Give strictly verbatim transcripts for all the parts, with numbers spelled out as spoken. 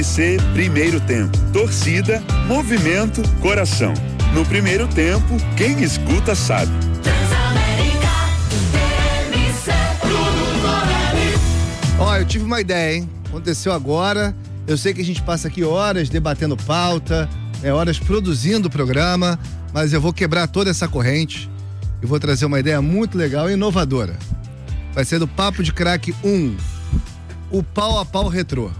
C, primeiro tempo. Torcida, movimento, coração. No primeiro tempo, quem escuta sabe. Ó, eu tive uma ideia, hein? Aconteceu agora. Eu sei que a gente passa aqui horas debatendo pauta, é, horas produzindo o programa, mas eu vou quebrar toda essa corrente e vou trazer uma ideia muito legal e inovadora. Vai ser do Papo de Craque um, o pau a pau retrô.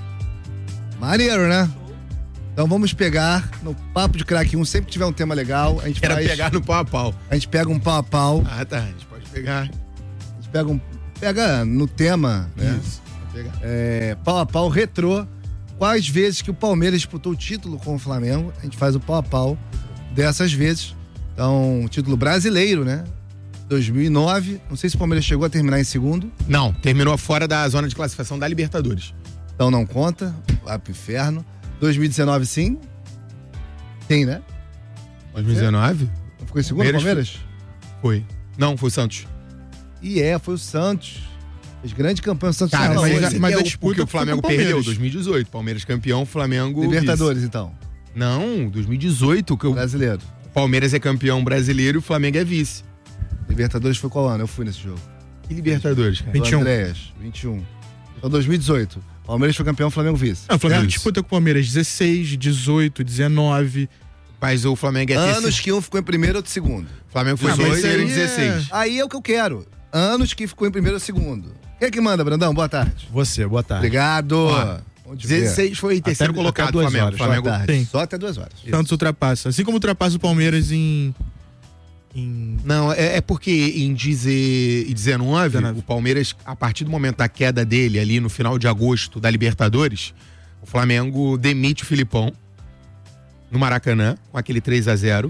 Maneiro, né? Então vamos pegar no Papo de Craque um, sempre que tiver um tema legal, a gente Era faz... pegar no pau a pau. A gente pega um pau a pau. Ah, tá, a gente pode pegar. A gente pega um... Pega no tema, né? Isso, pode pegar. É, pau a pau retrô. Quais vezes que o Palmeiras disputou o título com o Flamengo? A gente faz o pau a pau dessas vezes. Então, título brasileiro, né? dois mil e nove. Não sei se o Palmeiras chegou a terminar em segundo. Não, terminou fora da zona de classificação da Libertadores. Então não conta. Vai pro inferno. dois mil e dezenove, sim. Sim, né? dois mil e dezenove? Não ficou em segundo, Palmeiras? Palmeiras? Foi. Não, foi o Santos. E é, foi o Santos. Fez grande campanha, o Santos. Cara, não, mas, hoje. mas é a o disputa que o Flamengo perdeu, dois mil e dezoito. Palmeiras campeão, Flamengo Libertadores, vice. então. Não, dois mil e dezoito. Que o Brasileiro. Palmeiras é campeão brasileiro e o Flamengo é vice. Libertadores foi qual ano? Eu fui nesse jogo. E Libertadores, cara? vinte e um. Andréas, vinte e um. Então dois mil e dezoito. Palmeiras foi campeão, Flamengo vice. Não, o Flamengo Isso. disputa com o Palmeiras dezesseis, dezoito, dezenove. Mas o Flamengo é Anos terceiro. que um ficou em primeiro, outro em segundo. O Flamengo foi Ah, mas terceiro em aí é- dezesseis. Aí é o que eu quero. Anos que ficou em primeiro ou segundo. Quem é que manda, Brandão? Boa tarde. Você, boa tarde. Obrigado. Ó, Onde ver? dezesseis foi terceiro Até- colocado até duas Flamengo. horas. Flamengo Boa tarde. Sim. Só até duas horas. Santos ultrapassa. Assim como ultrapassa o Palmeiras em. em... Não, é, é porque em dezenove, dezenove, o Palmeiras, a partir do momento da queda dele, ali no final de agosto da Libertadores, o Flamengo demite o Filipão no Maracanã, com aquele três a zero.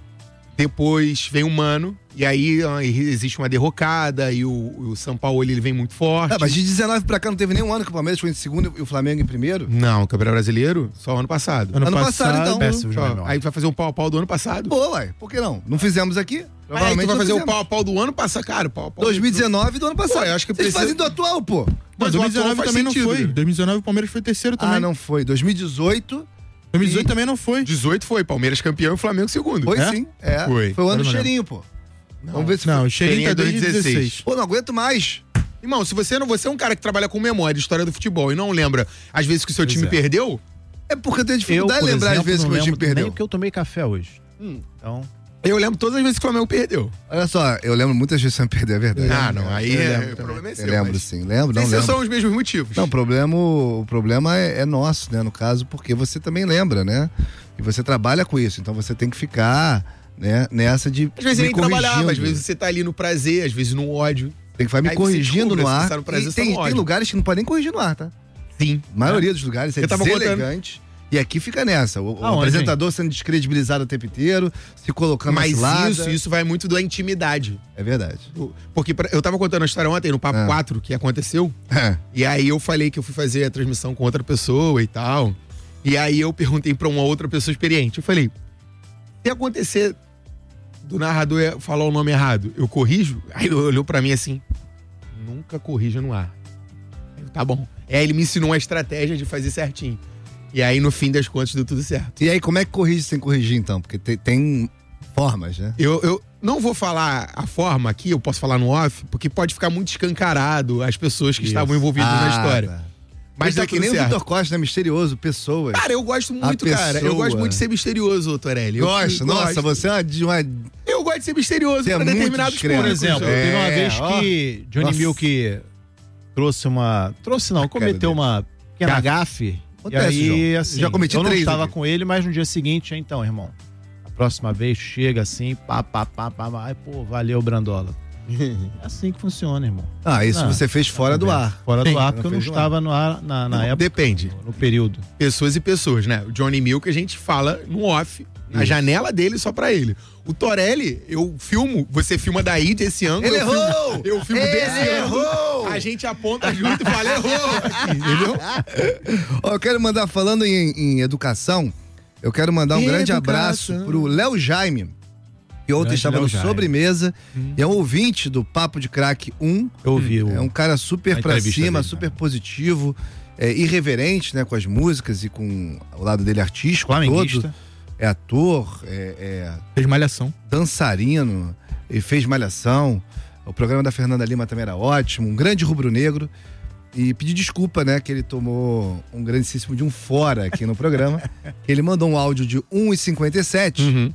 Depois vem o Mano, e aí ó, existe uma derrocada, e o, o São Paulo ele vem muito forte. Ah, mas de dezenove pra cá não teve nenhum ano que o Palmeiras foi em segundo e o Flamengo em primeiro? Não, o Campeonato Brasileiro, só ano passado. Ano passado, então. Péssimo de Só, memória. aí vai fazer um pau a pau do ano passado. Pô, ué, por que não? Não fizemos aqui? Aí tu Provavelmente vai não fazer o fizemos. pau a pau do ano passado, cara. Pau a pau dois mil e dezenove do ano passado. Pô, eu acho que Vocês precisa- fazem do atual, pô. Mas Não, o atual dois mil e dezenove faz também sentido, não foi. né? dois mil e dezenove o Palmeiras foi terceiro também. Ah, não foi. dois mil e dezoito. dois mil e dezoito também não foi. dezoito foi, Palmeiras campeão e Flamengo segundo. Foi É? sim. É. Foi. Foi o ano do Agora não cheirinho, pô. Vamos ver se Não, foi. o Cheirinho Cheirinho tá é desde dois mil e dezesseis. dezesseis. Pô, não aguento mais. Irmão, se você não você é um cara que trabalha com memória de história do futebol e não lembra às vezes que o seu Pois time é. perdeu, É porque eu tenho Eu, dificuldade por de lembrar exemplo, às vezes não que o time lembro perdeu. nem que eu tomei café hoje. Hum. Então, eu lembro todas as vezes que o Flamengo perdeu. Olha só, eu lembro muitas vezes que você perdeu, é verdade. Ah, não, aí eu é, lembro o problema é seu. Eu lembro mas sim, lembro, não esses lembro. são os mesmos motivos. Não, o problema, o problema é, é nosso, né, no caso, porque você também lembra, né? E você trabalha com isso, então você tem que ficar, né, nessa de Às vezes me nem trabalhava, corrigindo. às vezes você tá ali no prazer, às vezes no ódio. Tem que vai me Aí você corrigindo descobre no se ar. você tá no prazer, E você tá tem, no tem ódio. lugares que não podem corrigir no ar, tá? Sim. A maioria dos lugares é Eu tava deselegante. E aqui fica nessa. O, o Aonde, apresentador sendo descredibilizado o tempo inteiro, se colocando na Mas cilada. isso, isso vai muito da intimidade. É verdade. Porque pra- eu tava contando a história ontem no Papo Ah. quatro que aconteceu. É. E aí eu falei que eu fui fazer a transmissão com outra pessoa e tal. E aí eu perguntei pra uma outra pessoa experiente. Eu falei, se acontecer do narrador falar o nome errado, eu corrijo? Aí ele olhou pra mim assim, nunca corrija no ar. Eu, tá bom. Aí ele me ensinou uma estratégia de fazer certinho. E aí no fim das contas deu tudo certo. E aí, como é que corrige sem corrigir, então? Porque te- tem formas, né? Eu, eu não vou falar a forma aqui, eu posso falar no off, porque pode ficar muito escancarado as pessoas que Isso. estavam envolvidas na história. tá. Mas Mas dá é que tudo nem o certo. Vitor Costa, né? Misterioso, pessoas. Cara, eu gosto muito, A cara. Eu pessoa. gosto muito de ser misterioso, Torelli. Eu- Gosta? eu Nossa, gosto. você é uma, de uma... Eu gosto de ser misterioso Você é pra muito determinados discreto. por públicos. exemplo, É, teve uma vez ó. que Johnny Nossa. Milk trouxe uma. Trouxe não, A cara cometeu dele. uma pequena Gafe. gafe. Acontece, e aí, João. assim, Já cometi eu não três estava aqui. com ele, mas no dia seguinte, então, irmão. A próxima vez chega assim, pá, pá, pá, pá, pá. Ai, pô, valeu, Brandola. É assim que funciona, irmão. Ah, isso Ah, você fez fora do ar. Fora Sim, do ar, não porque eu não fez no estava no ar na, na Não, época. depende. No, no período. Pessoas e pessoas, né? O Johnny Milk a gente fala no off, na Isso. janela dele só pra ele. O Torelli, eu filmo, você filma daí desse ângulo. Ele eu filmo- errou! Eu filmo Ele desse errou! ângulo. A gente aponta junto e fala, errou! Aqui, entendeu? Ó, eu quero mandar, falando em, em educação, eu quero mandar um grande abraço Educação. pro Léo Jaime, que ontem Grande estava Léo no Jaime. Sobremesa, e é um ouvinte do Papo de Craque um. Eu ouvi o. É um cara super a pra entrevista cima, dele, super né? positivo. é, irreverente, né? Com as músicas e com o lado dele artístico Flamenguista. todo. É ator, é, é Fez malhação. dançarino, ele fez Malhação. O programa da Fernanda Lima também era ótimo, um grande rubro-negro. E pedi desculpa, né, que ele tomou um grandíssimo de um fora aqui no programa. Ele mandou um áudio de um e cinquenta e sete. Uhum.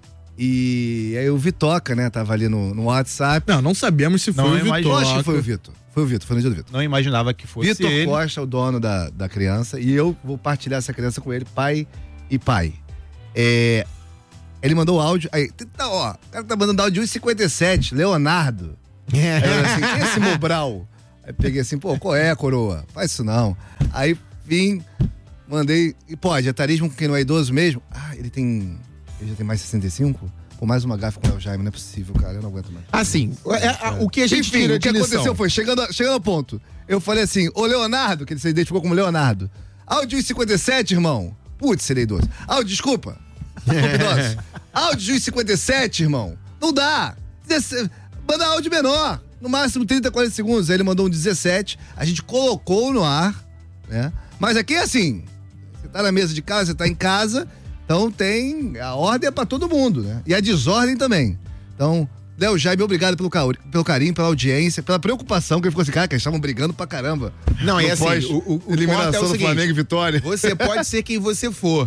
E aí o Vitoca, né, tava ali no, no WhatsApp. Não, não sabemos se foi Não, o eu imagino. Eu Vitor. acho que foi o Vitor. Foi o Vitor, foi no dia do Vitor. Não imaginava que fosse Vitor ele. Costa, o dono da, da criança. E eu vou partilhar essa criança com ele, pai e pai. É, ele mandou o áudio. Aí, tá, ó, o cara tá mandando áudio de um e cinquenta e sete, Leonardo. Aí eu assim, quem é esse Mobral? Aí peguei assim, pô, qual é, coroa? Faz isso não. Aí vim, mandei. E pode, etarismo com quem não é idoso mesmo? Ah, ele tem. Ele já tem mais de sessenta e cinco? Pô, mais uma gafe com o El Jaime, não é possível, cara. Eu não aguento mais. Assim, é, é, o que a gente Enfim, tira o que de lição. aconteceu foi, chegando, a- chegando ao ponto, eu falei assim, ô Leonardo, que ele se identificou como Leonardo. Áudio um e cinquenta e sete, irmão. Putz, serei idoso. Áudio, desculpa. Desculpa, idoso. Áudio um e cinquenta e sete, irmão. Não dá. dezessete Manda áudio menor. No máximo trinta, quarenta segundos. Aí ele mandou um dezessete. A gente colocou no ar, né? Mas aqui é assim, você tá na mesa de casa, você tá em casa, então tem, a ordem é pra todo mundo, né? E a desordem também. Então, Léo Jaime, obrigado pelo, ca- pelo carinho, pela audiência, pela preocupação, que ele ficou assim, cara, que eles estavam brigando pra caramba. Não, é No assim, pós- o, o, o corte é eliminação o do seguinte, Flamengo e Vitória. você pode ser quem você for.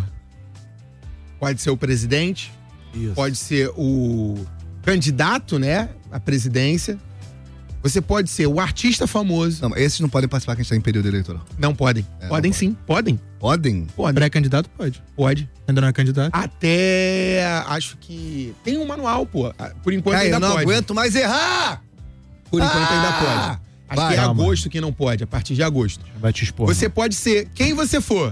Pode ser o presidente, Isso. pode ser o candidato, né, à presidência. Você pode ser o artista famoso. Não, esses não podem participar que a gente tá em período eleitoral. Não podem. É, podem não sim, podem. Podem? Podem. Pré-candidato pode. Pode. Ainda não é candidato. Até, acho que tem um manual, pô. Por enquanto Cara, eu ainda não pode. aguento mais errar! Por enquanto Ah! ainda pode. Acho Vai, que é calma. agosto que não pode, a partir de agosto. Vai te expor. Você pode ser quem você for.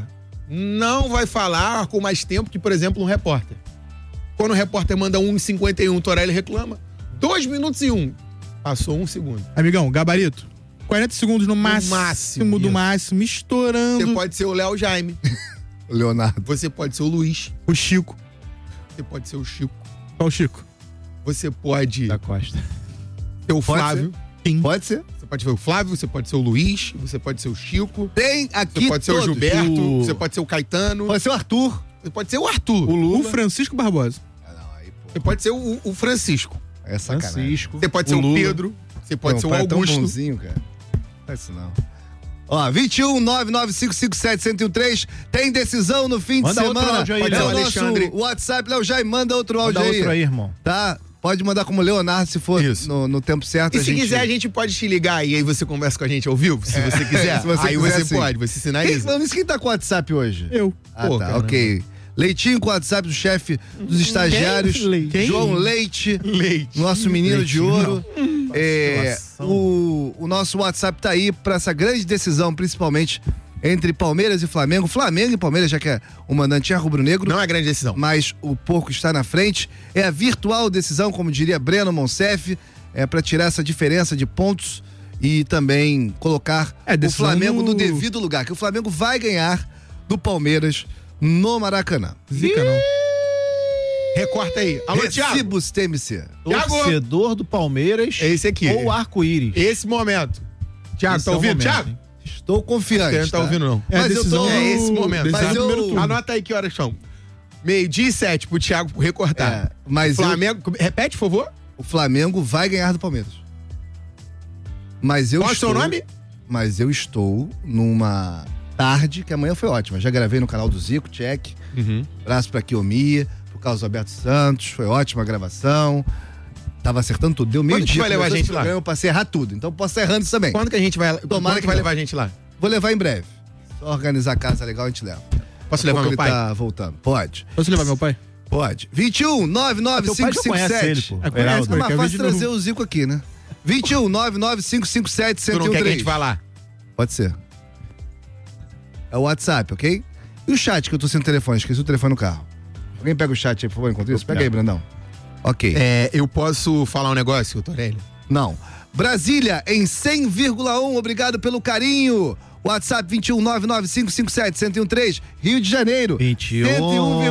Não vai falar com mais tempo que, por exemplo, um repórter. Quando o repórter manda um e cinquenta e um, o Torelli reclama. Dois minutos e um. Passou um segundo. Amigão, gabarito. quarenta segundos no máximo, máximo, do isso. máximo, estourando. Você pode ser o Léo Jaime. O Leonardo. Você pode ser o Luiz. O Chico. Você pode ser o Chico. Qual o Chico? Você pode Da Costa. ser o Pode Flávio. Quem? Pode ser? Você pode ser o Flávio, você pode ser o Luiz, você pode ser o Chico, Tem aqui você pode ser o todos. Gilberto, O- você pode ser o Caetano, Pode ser o Arthur. você pode ser o Arthur, O Francisco Barbosa. Ah, não, aí, pô. você pode ser o, o Francisco, É sacanagem. Francisco. você pode ser o Lula. Pedro, você pode Não, ser o pai é tão Augusto. bonzinho, cara. Não faz isso não. Ó, vinte e um, nove nove cinco cinco sete, zero um três. Tem decisão no fim Manda de outro semana. áudio aí, é Léo. o nosso Alexandre. WhatsApp, Léo Jaime, manda outro áudio Manda aí. outro aí, irmão. Tá? Pode mandar como Leonardo, se for Isso. no, no tempo certo. E a se gente... quiser, a gente pode te ligar e aí você conversa com a gente ao vivo, se você quiser. se você aí quiser, você sim. pode, você Quem, sinaliza. falando isso, quem tá com o WhatsApp hoje? Eu. Ah, Pô, tá, caramba. ok. Leitinho com o WhatsApp do chefe dos estagiários. Quem? João Leite. Leite. Nosso menino de Leitinho, ouro. É, situação. o, o nosso WhatsApp tá aí pra essa grande decisão, principalmente entre Palmeiras e Flamengo. Flamengo e Palmeiras, já que é o mandante é rubro-negro. Não é grande decisão. Mas o porco está na frente. É a virtual decisão, como diria Breno Monsef, é para tirar essa diferença de pontos e também colocar É, o decisão Flamengo no no- devido lugar, que o Flamengo vai ganhar do Palmeiras no Maracanã. Zica não. Recorta aí. Alô, Thiago. Recibos T M C. Thiago. Torcedor do Palmeiras É esse aqui. ou arco-íris. Esse momento. Thiago, Esse tá é o ouvindo, momento, Thiago? hein? Estou confiante. Você não tá ouvindo, não. É a Mas eu decisão tô- É esse momento. decisão Mas do eu- primeiro turno. Anota aí que horas são. Meio-dia e sete pro Thiago recortar. É, mas eu- Flamengo. Repete, por favor. o Flamengo vai ganhar do Palmeiras. Mas eu Qual é o estou, seu nome? Mas eu estou numa tarde, que amanhã foi ótima. Já gravei no canal do Zico, check. Abraço pra Kiyomi, pro Carlos Alberto Santos. Foi ótima a gravação. Tava acertando tudo. Deu meio Quando que dia. vai levar a começou gente esse lá? programa, Eu passei a errar tudo. Então posso estar errando isso também. Quando que a gente vai. Tomara quando que vai não. levar a gente lá? Vou levar em breve. Só organizar a casa legal, a gente leva. Posso Daqui a levar pouco meu ele pai? tá voltando. Pode. Posso levar meu pai? Pode. vinte e um, nove nove Teu cinco pai já cinco conhece ele, sete. pô. É, conhece, Heraldo. É pô. mais Quer ver fácil de novo? trazer o Zico aqui, né? vinte e um, nove nove cinco cinco sete, Tu zero não um quer que a três. gente vá lá? Pode ser. É o WhatsApp, ok? E o chat que eu tô sem o telefone? Esqueci o telefone no carro. Alguém pega o chat aí, por favor, enquanto isso? Pega aí, Brandão. Ok. É, eu posso falar um negócio, Torelli? Não. Brasília em cem vírgula um, obrigado pelo carinho. WhatsApp vinte e um, nove nove cinco cinco sete, zero um três. Rio de Janeiro. vinte e um. cento e um